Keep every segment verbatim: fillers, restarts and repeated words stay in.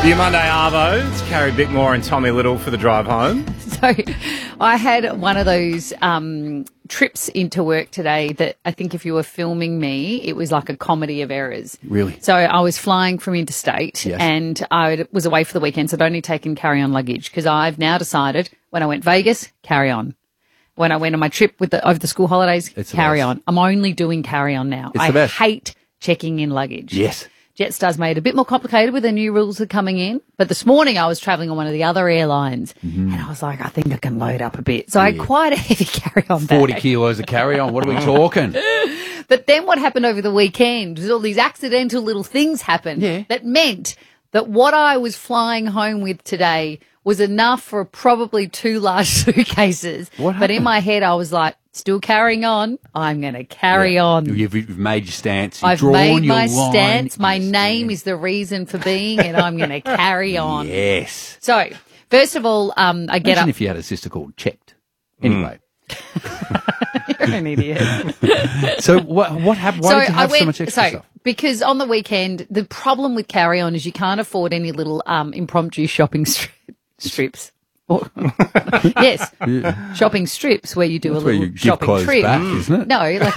The Monday Arvo, it's Carrie Bickmore and Tommy Little for the drive home. So I had one of those um, trips into work today that I think if you were filming me, it was like a comedy of errors. Really? So I was flying from interstate Yes. and I was away for the weekend, so I'd only taken carry-on luggage because I've now decided when I went Vegas, carry on. When I went on my trip with the, over the school holidays, It's the carry best. on. I'm only doing carry-on now. It's I the best. hate checking in luggage. Yes. Jetstar's made it a bit more complicated with the new rules that are coming in. But this morning I was travelling on one of the other airlines and I was like, I think I can load up a bit. So I had Yeah. quite a heavy carry-on forty bag. kilos of carry-on. What are we talking? But then what happened over the weekend was all these accidental little things happened Yeah. that meant that what I was flying home with today was enough for probably two large suitcases. What But in happened? my head I was like, still carrying on. I'm going to carry on. You've, you've made your stance. You've I've drawn made your my line. stance. My Yes, name yeah. is the reason for being, and I'm going to carry on. Yes. So, first of all, um, I get Imagine up. if you had a sister called Checked. Anyway. You're an idiot. So what what happened? Why so did you have I went. so much extra so stuff? because on the weekend, the problem with carry on is you can't afford any little um, impromptu shopping stri- strips. Or- yes, shopping strips where you do That's a where little you give shopping clothes trip. back, isn't it? No, like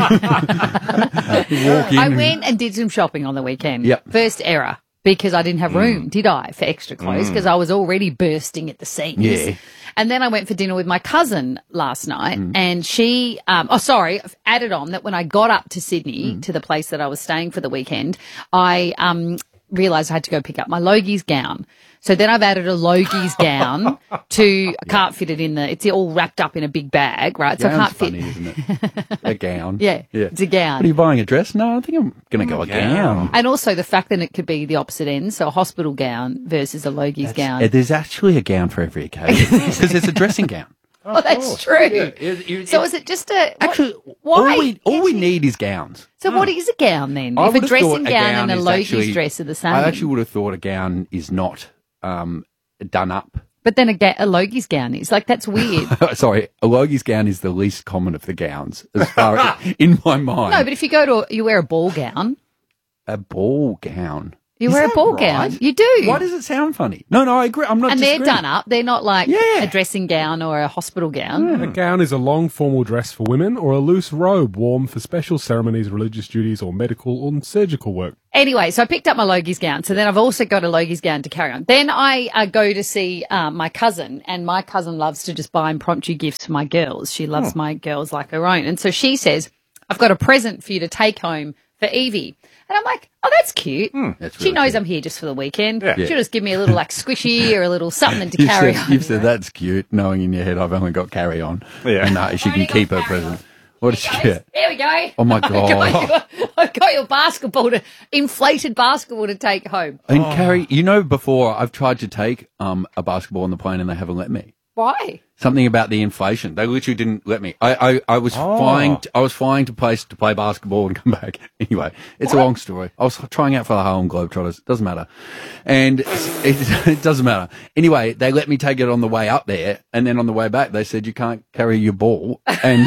a, You walk in I and- went and did some shopping on the weekend. Yep. First error, because I didn't have room, did I, for extra clothes? Because I was already bursting at the seams. Yeah. And then I went for dinner with my cousin last night, and she, um, oh, sorry, I've added on that when I got up to Sydney, to the place that I was staying for the weekend, I um, realised I had to go pick up my Logie's gown. So then I've added a Logie's gown to, I can't fit it in the, it's all wrapped up in a big bag, right? So I Gown's can't fit. funny, isn't it? A gown. Yeah, yeah. it's a gown. What are you buying? A dress? No, I think I'm going to go a gown. And also the fact that it could be the opposite end, so a hospital gown versus a Logie's gown. Uh, There's actually a gown for every occasion because it's a dressing gown. Oh, that's true. So is it just a what- Actually, why? all we all we need is gowns. So what is a gown then? I If a would have dressing thought gown, and a is Logie's actually- dress are the same, I actually would have thought a gown is not um, done up. but then a, ga- a Logie's gown is like that's weird. Sorry, a Logie's gown is the least common of the gowns, as far as in my mind. No, but if you go to a, you wear a ball gown, a ball gown. you Is wear a that ball right? gown. You do. Why does it sound funny? No, no, I agree. I'm not. and they're disagreeing. done up. They're not like Yeah. a dressing gown or a hospital gown. A gown is a long formal dress for women or a loose robe worn for special ceremonies, religious duties, or medical or surgical work. Anyway, so I picked up my Logie's gown. So then I've also got a Logie's gown to carry on. Then I uh, go to see uh, my cousin, and my cousin loves to just buy impromptu gifts for my girls. She loves my girls like her own. And so she says, I've got a present for you to take home for Evie. And I'm like, oh, that's cute. That's she really knows cute. I'm here just for the weekend. Yeah. She'll just give me a little like squishy or a little something to You've carry said, on. you've said that's cute, knowing in your head I've only got carry on. Yeah. And uh, she Only can got keep her carry present. on. What did she get? There we go. Oh, my I got God. your, I got your basketball, to, inflated basketball to take home. And Carrie, you know, before I've tried to take um, a basketball on the plane and they haven't let me. Why? Something about the inflation. They literally didn't let me. I, I, I was flying. To, I was flying to place to play basketball and come back. Anyway, it's a long story. I was trying out for the Harlem Globetrotters. Doesn't matter, and it, it doesn't matter. Anyway, they let me take it on the way up there, and then on the way back, they said you can't carry your ball. And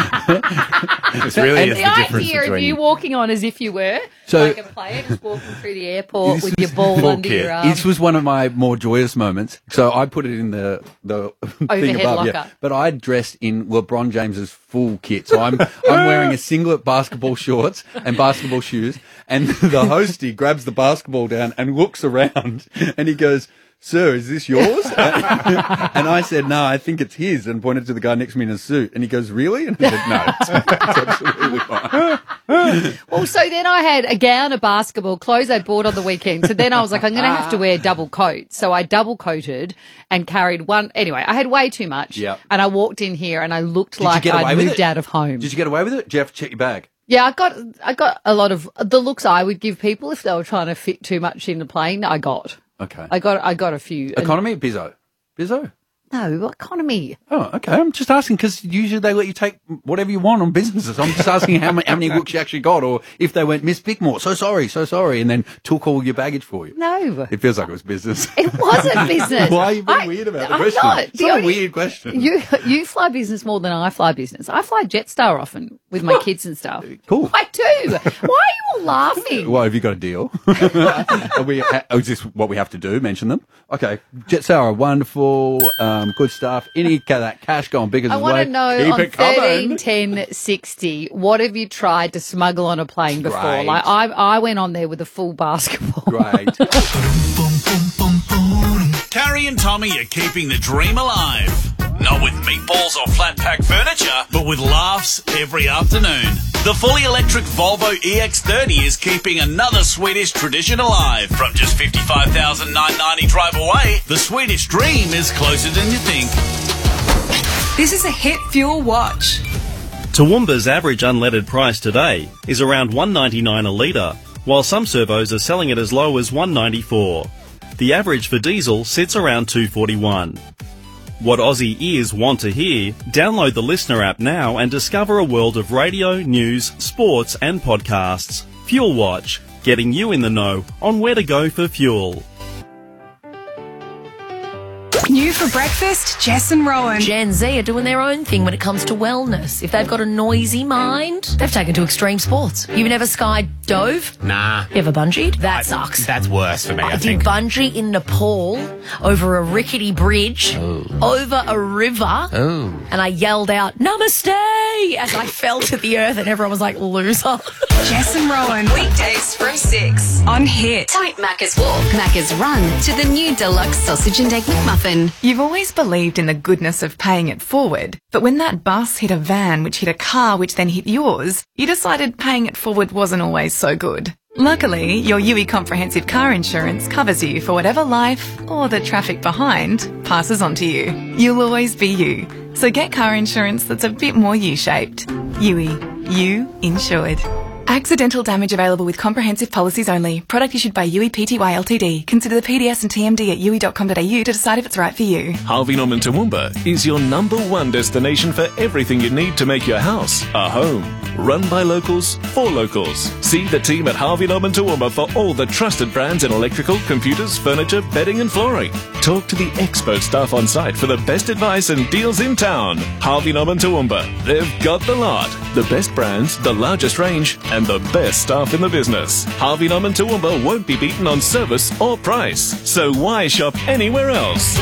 This really And is The the difference idea of between you walking on as if you were So- like a player, just walking through the airport This with was your ball full under kit. your arm. this was one of my more joyous moments. So I put it in the the thing Overhead above. Yeah. locker. But I dressed in LeBron James's full kit. So I'm I'm wearing a singlet, basketball shorts, and basketball shoes. And the hostie grabs the basketball down and looks around, and he goes, "Sir, is this yours?" And I said, "No, I think it's his," and pointed to the guy next to me in a suit. And he goes, "Really?" And I said, "No, it's, it's absolutely fine." Well, so then I had a gown, a basketball, clothes I bought on the weekend. So then I was like, I'm going to have to wear double coat. So I double coated and carried one. Anyway, I had way too much. Yep. And I walked in here and I looked Did you like get away I'd with moved it? out of home. Did you get away with it? Jeff, check your bag. Yeah, I got I got a lot of the looks I would give people if they were trying to fit too much in the plane. I got. Okay. I got I got a few. Economy or Bizzo? Bizzo? No, economy. Oh, okay. I'm just asking because usually they let you take whatever you want on businesses. I'm just asking how many, how many looks you actually got, or if they went, "Miss Bickmore, so sorry, so sorry," and then took all your baggage for you. No. It feels like it was business. It wasn't business. Why are you being I- weird about the I'm question? not. It's The not only- a weird question. You you fly business more than I fly business. I fly Jetstar often, with my kids and stuff. Cool. I do. Why are you all laughing? Well, have you got a deal? Are we, is this what we have to do? Mention them? Okay. Jet Sour, wonderful, um, good stuff. Any of that cash going big as I his want way. to know Keep on it coming. thirteen ten sixty, what have you tried to smuggle on a plane before? Great. Like I, I went on there with a full basketball. Great. Carrie and Tommy are keeping the dream alive. Not with meatballs or flat pack furniture, but with laughs every afternoon. The fully electric Volvo E X thirty is keeping another Swedish tradition alive. From just fifty-five thousand nine hundred ninety drive away, the Swedish dream is closer than you think. This is a Hit Fuel Watch. Toowoomba's average unleaded price today is around one dollar ninety-nine a litre, while some servos are selling it as low as one dollar ninety-four. The average for diesel sits around two dollars forty-one. What Aussie ears want to hear? Download the Listener app now and discover a world of radio, news, sports and podcasts. Fuel Watch, getting you in the know on where to go for fuel. New for breakfast, Jess and Rowan. Gen Z are doing their own thing when it comes to wellness. If they've got a noisy mind, they've taken to extreme sports. You've never skied dove? Nah. You ever bungeed? That sucks. That's worse for me, I, I did think. bungee in Nepal over a rickety bridge, over a river, and I yelled out, Namaste, as I fell to the earth and everyone was like, loser. Jess and Rowan. Weekdays from six on Hit. Don't Macca's walk, Macca's run to the new deluxe sausage and egg McMuffin. You've always believed in the goodness of paying it forward, but when that bus hit a van which hit a car which then hit yours, you decided paying it forward wasn't always so good. Luckily, your U I Comprehensive Car Insurance covers you for whatever life, or the traffic behind, passes on to you. You'll always be you. So get car insurance that's a bit more U-shaped. U I. You insured. Accidental damage available with comprehensive policies only. Product issued by U I Pty Ltd. Consider the P D S and T M D at u i dot com dot a u to decide if it's right for you. Harvey Norman Toowoomba is your number one destination for everything you need to make your house a home. Run by locals, for locals. See the team at Harvey Norman Toowoomba for all the trusted brands in electrical, computers, furniture, bedding and flooring. Talk to the expert staff on site for the best advice and deals in town. Harvey Norman Toowoomba. They've got the lot. The best brands, the largest range, and the best staff in the business. Harvey Norman Toowoomba won't be beaten on service or price. So why shop anywhere else?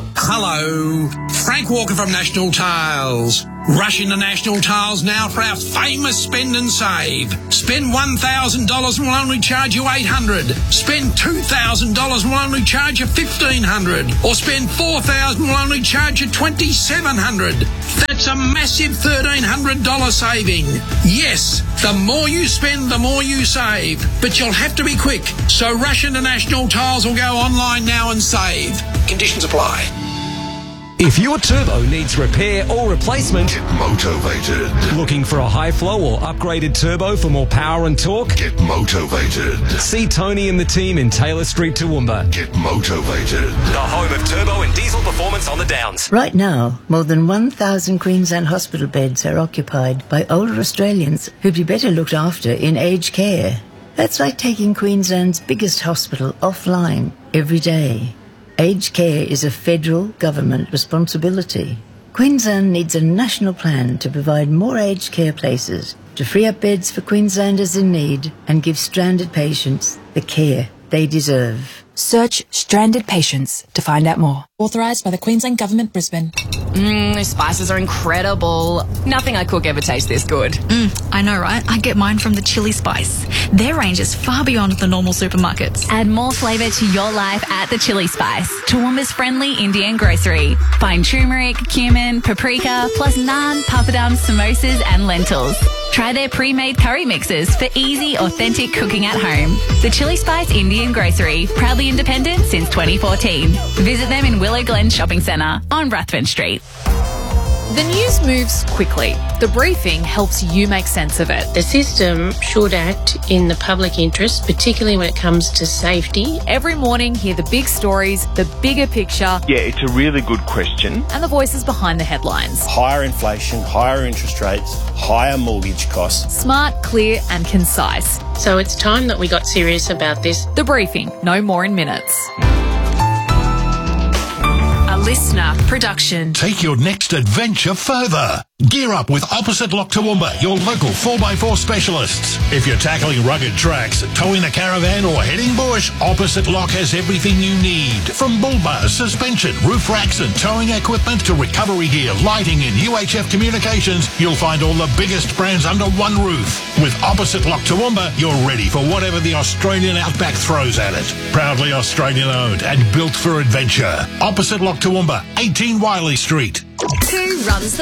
Hello, Frank Walker from National Tiles. Rush into National Tiles now for our famous spend and save. Spend one thousand dollars and we'll only charge you eight hundred dollars. Spend two thousand dollars and we'll only charge you fifteen hundred dollars. Or spend four thousand dollars and we'll only charge you twenty-seven hundred dollars. That's a massive thirteen hundred dollars saving. Yes, the more you spend, the more you save. But you'll have to be quick. So rush into National Tiles or go online now and save. Conditions apply. If your turbo needs repair or replacement, get motivated. Looking for a high flow or upgraded turbo for more power and torque? Get motivated. See Tony and the team in Taylor Street, Toowoomba. Get motivated. The home of turbo and diesel performance on the Downs. Right now, more than one thousand Queensland hospital beds are occupied by older Australians who'd be better looked after in aged care. That's like taking Queensland's biggest hospital offline every day. Aged care is a federal government responsibility. Queensland needs a national plan to provide more aged care places, to free up beds for Queenslanders in need and give stranded patients the care they deserve. Search stranded patients to find out more. Authorised by the Queensland Government, Brisbane. Mmm, those spices are incredible. Nothing I cook ever tastes this good. Mm, I know, right? I get mine from the Chili Spice. Their range is far beyond the normal supermarkets. Add more flavour to your life at the Chili Spice, Toowoomba's friendly Indian grocery. Find turmeric, cumin, paprika, plus naan, papadum, samosas and lentils. Try their pre-made curry mixes for easy, authentic cooking at home. The Chili Spice Indian Grocery, proudly independent since twenty fourteen. Visit them in Willow Glen Shopping Centre on Ruthven Street. The news moves quickly. The briefing helps you make sense of it. The system should act in the public interest, particularly when it comes to safety. Every morning, hear the big stories, the bigger picture. Yeah, it's a really good question. And the voices behind the headlines. Higher inflation, higher interest rates, higher mortgage costs. Smart, clear and concise. So it's time that we got serious about this. The briefing, no more in minutes. listener production. Take your next adventure further. Gear up with Opposite Lock Toowoomba, your local four by four specialists. If you're tackling rugged tracks, towing a caravan or heading bush, Opposite Lock has everything you need. From bull bars, suspension, roof racks and towing equipment to recovery gear, lighting and U H F communications, you'll find all the biggest brands under one roof. With Opposite Lock Toowoomba, you're ready for whatever the Australian outback throws at it. Proudly Australian owned and built for adventure. Opposite Lock Toowoomba, eighteen Wiley Street. Who runs the